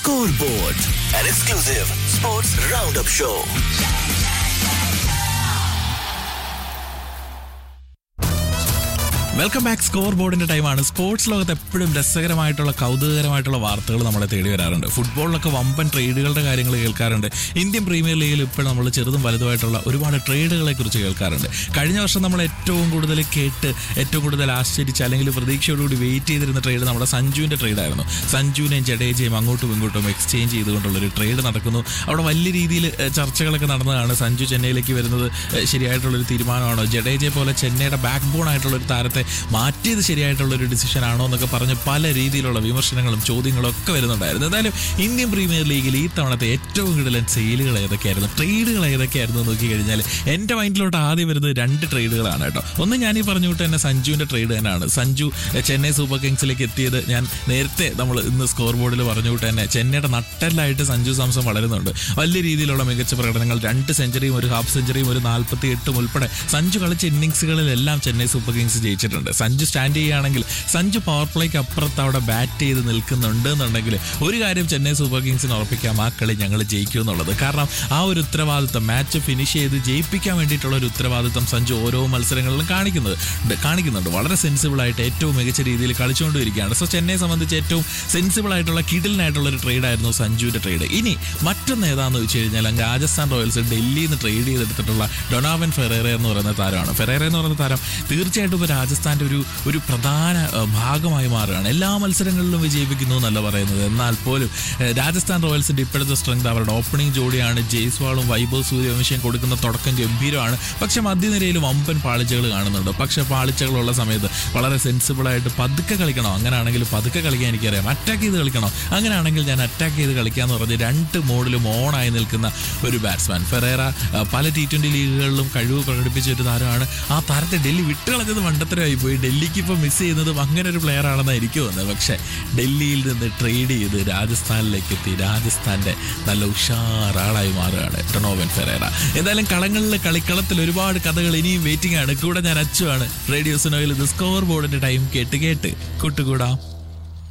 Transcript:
Scoreboard, an exclusive sports roundup show. Welcome back. Score ബോർഡിന്റെ ടൈമാണ്. Sports ലോകത്ത് എപ്പോഴും രസകരമായിട്ടുള്ള കൗതുകകരമായിട്ടുള്ള വാർത്തകൾ നമ്മളെ തേടി വരാറുണ്ട്. ഫുട്ബോളിലൊക്കെ വമ്പൻ ട്രേഡുകളുടെ കാര്യങ്ങൾ കേൾക്കാറുണ്ട്. ഇന്ത്യൻ പ്രീമിയർ ലീഗിൽ ഇപ്പോൾ നമ്മൾ ചെറുതും വലുതുമായിട്ടുള്ള ഒരുപാട് ട്രേഡുകളെ കുറിച്ച് കേൾക്കാറുണ്ട്. കഴിഞ്ഞ വർഷം നമ്മൾ ഏറ്റവും കൂടുതൽ ഏറ്റവും കൂടുതൽ ആശ്ചര്യച്ച് അല്ലെങ്കിൽ പ്രതീക്ഷയോടുകൂടി വെയിറ്റ് ചെയ്തിരുന്ന ട്രേഡ് നമ്മുടെ സഞ്ജുവിന്റെ ട്രേഡായിരുന്നു. സഞ്ജുവിനെയും ജഡേജയും അങ്ങോട്ടും ഇങ്ങോട്ടും എക്സ്ചേഞ്ച് ചെയ്തുകൊണ്ടുള്ളൊരു ട്രേഡ് നടക്കുന്നു. അവിടെ വലിയ രീതിയിൽ ചർച്ചകളൊക്കെ നടന്നതാണ്. സഞ്ജു ചെന്നൈയിലേക്ക് വരുന്നത് ശരിയായിട്ടുള്ളൊരു തീരുമാനമാണോ, ജഡേജയെ പോലെ ചെന്നൈയുടെ ബാക്ക് ബോൺ ആയിട്ടുള്ള ഒരു താരത്തെ മാറ്റിയത് ശരിയായിട്ടുള്ളൊരു ഡിസിഷൻ ആണോ എന്നൊക്കെ പറഞ്ഞ് പല രീതിയിലുള്ള വിമർശനങ്ങളും ചോദ്യങ്ങളും ഒക്കെ വരുന്നുണ്ടായിരുന്നു. എന്തായാലും ഇന്ത്യൻ പ്രീമിയർ ലീഗിൽ ഈ തവണത്തെ ഏറ്റവും കൂടുതൽ സെയിലുകൾ ഏതൊക്കെയായിരുന്നു, ട്രേഡുകൾ ഏതൊക്കെയായിരുന്നു നോക്കി കഴിഞ്ഞാൽ എൻ്റെ മൈൻഡിലോട്ട് ആദ്യം വരുന്നത് 2 ട്രേഡുകളാണ് കേട്ടോ. ഒന്ന് ഞാൻ ഈ പറഞ്ഞു വിട്ട് തന്നെ സഞ്ജുവിൻ്റെ ട്രേഡ് തന്നെയാണ്. സഞ്ജു ചെന്നൈ സൂപ്പർ കിങ്സിലേക്ക് എത്തിയത് ഞാൻ നേരത്തെ നമ്മൾ ഇന്ന് സ്കോർ ബോർഡിൽ പറഞ്ഞു വിട്ട് തന്നെ ചെന്നൈയുടെ നട്ടെല്ലായിട്ട് സഞ്ജു സാംസൺ വളരുന്നുണ്ട്. വലിയ രീതിയിലുള്ള മികച്ച പ്രകടനങ്ങൾ, 2 സെഞ്ചുറിയും 1 ഹാഫ് സെഞ്ചുറിയും 1 48 ഉൾപ്പെടെ സഞ്ജു കളിച്ച ഇന്നിങ്സുകളിലെല്ലാം Chennai super Kings ജയിച്ചിട്ടുണ്ട്. Sanju stand ചെയ്യുകയാണെങ്കിൽ സഞ്ജു പവർ പ്ലേക്ക് അപ്പുറത്ത് അവിടെ ബാറ്റ് ചെയ്ത് നിൽക്കുന്നുണ്ട് എന്നുണ്ടെങ്കിൽ ഒരു കാര്യം ചെന്നൈ സൂപ്പർ കിങ്സിന് ഉറപ്പിക്കാം, ആ കളി ഞങ്ങൾ ജയിക്കും എന്നുള്ളത്. കാരണം ആ ഒരു ഉത്തരവാദിത്തം, മാച്ച് ഫിനിഷ് ചെയ്ത് ജയിപ്പിക്കാൻ വേണ്ടിയിട്ടുള്ള ഒരു ഉത്തരവാദിത്തം സഞ്ജു ഓരോ മത്സരങ്ങളിലും കാണിക്കുന്നുണ്ട്. വളരെ സെൻസിബിളായിട്ട് ഏറ്റവും മികച്ച രീതിയിൽ കളിച്ചുകൊണ്ടിരിക്കുകയാണ്. സോ ചെന്നൈയെ സംബന്ധിച്ച് ഏറ്റവും സെൻസിബിൾ ആയിട്ടുള്ള കിടിലിനായിട്ടുള്ള ഒരു ട്രേഡായിരുന്നു സഞ്ജുവിൻ്റെ ട്രേഡ്. ഇനി മറ്റൊന്ന് ഏതാണെന്ന് വെച്ച് കഴിഞ്ഞാൽ രാജസ്ഥാൻ റോയൽസ് ഡൽഹിയിൽ നിന്ന് ട്രേഡ് ചെയ്തെടുത്തിട്ടുള്ള ഡൊണോവൻ ഫെറേറ എന്ന് പറയുന്ന താരമാണ്. ഫെറേറ എന്ന് പറയുന്ന താരം തീർച്ചയായിട്ടും ഇപ്പോൾ രാജസ്ഥാൻ്റെ ഒരു പ്രധാന ഭാഗമായി മാറുകയാണ്. എല്ലാ മത്സരങ്ങളിലും വിജയിപ്പിക്കുന്നു എന്നല്ല പറയുന്നത്, എന്നാൽ പോലും രാജസ്ഥാൻ റോയൽസിന്റെ ഇപ്പോഴത്തെ സ്ട്രെങ്ത് അവരുടെ ഓപ്പണിംഗ് ജോഡിയാണ്. ജയ്സ്വാളും വൈഭവ് സൂര്യവംശിയും കൊടുക്കുന്ന തുടക്കം ഗംഭീരമാണ്. പക്ഷെ മധ്യനിരയിൽ വമ്പൻ പാളിച്ചകൾ കാണുന്നുണ്ട്. പക്ഷെ പാളിച്ചകളുള്ള സമയത്ത് വളരെ സെൻസിബിളായിട്ട് പതുക്കെ കളിക്കണോ, അങ്ങനെയാണെങ്കിൽ പതുക്കെ കളിക്കാൻ എനിക്കറിയാം. അറ്റാക്ക് ചെയ്ത് കളിക്കണോ, അങ്ങനെയാണെങ്കിൽ ഞാൻ അറ്റാക്ക് ചെയ്ത് കളിക്കാന്ന് പറഞ്ഞ് 2 മോഡിലും ഓണായി നിൽക്കുന്ന ഒരു ബാറ്റ്സ്മാൻ ഫെറേറ. പല T20 ലീഗുകളിലും കഴിവ് പ്രകടിപ്പിച്ച ഒരു താരമാണ്. ആ താരത്തെ ഡൽഹി വിട്ടുകളഞ്ഞത് മണ്ടത്തരമായി പോയി. ഡൽഹിക്ക് ഇപ്പോൾ മിസ് ചെയ്യുന്നതും അങ്ങനെ ഒരു പ്ലെയർ ആണെന്ന് എനിക്ക് തോന്നുന്നത്. പക്ഷേ ഡൽഹിയിൽ നിന്ന് ട്രേഡ് ചെയ്ത് രാജസ്ഥാനിലേക്ക് എത്തി രാജസ്ഥാന്റെ നല്ല ഉഷാറാളായി മാറുകയാണ് ഡൊണോവൻ ഫെറേറ. എന്തായാലും കളിക്കളത്തിൽ ഒരുപാട് കഥകൾ ഇനിയും വെയിറ്റിംഗ് ആണ്. കൂടെ ഞാൻ അച്ചുവാണ്. റേഡിയോ സുനോയിൽ ഇത് സ്കോർ ബോർഡിന്റെ ടൈം കേട്ട് കൂട്ടുകൂടാം.